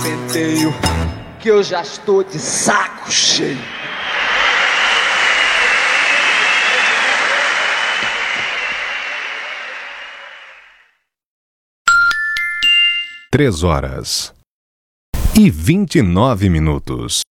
penteio, que eu já estou de saco cheio. Três horas e 29 minutos.